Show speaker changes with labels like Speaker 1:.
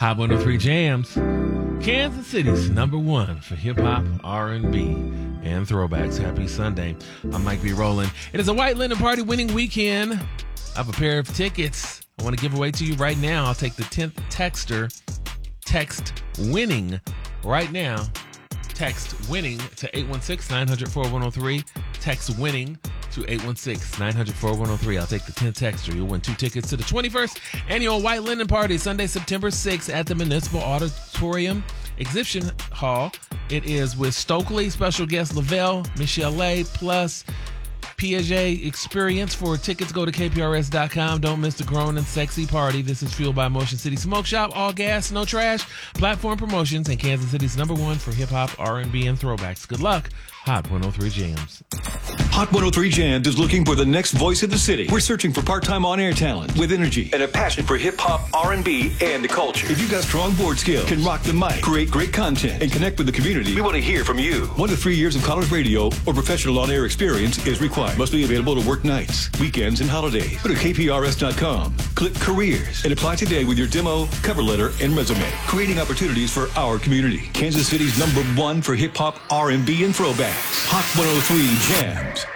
Speaker 1: Hot 103 Jams, Kansas City's number one for hip-hop, R&B, and throwbacks. Happy Sunday. I'm Mike B. Rowland. It is a White Linen Party winning weekend. I have a pair of tickets I want to give away to you right now. I'll take the 10th texter. Text winning right now. Text winning to 816-900-4103. Text winning to 816-900-4103. I'll take the 10th texter. You'll win 2 tickets to the 21st Annual White Linen Party, Sunday, September 6th at the Municipal Auditorium Exhibition Hall. It is with Stokely, special guest Lavelle, Michelle A, plus Piaget Experience. For tickets, go to kprs.com. Don't miss the grown and sexy party. This is fueled by Motion City Smoke Shop. All gas, no trash. Platform Promotions and Kansas City's number one for hip-hop, R&B, and throwbacks. Good luck. Hot 103 Jams.
Speaker 2: Hot 103 Jams is looking for the next voice of the city. We're searching for part-time on-air talent with energy and a passion for hip-hop, R&B, and the culture. If you've got strong board skills, can rock the mic, create great content, and connect with the community, we want to hear from you. 1 to 3 years of college radio or professional on-air experience is required. Must be available to work nights, weekends, and holidays. Go to kprs.com, click Careers, and apply today with your demo, cover letter, and resume. Creating opportunities for our community. Kansas City's number one for hip-hop, R&B, and throwbacks. Hot 103 Jams.